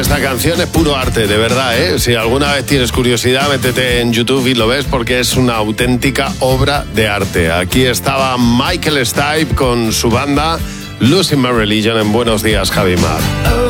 esta canción es puro arte, de verdad, ¿eh? Si alguna vez tienes curiosidad, métete en YouTube y lo ves porque es una auténtica obra de arte. Aquí estaba Michael Stipe con su banda Losing My Religion en Buenos Días, Javi Mar.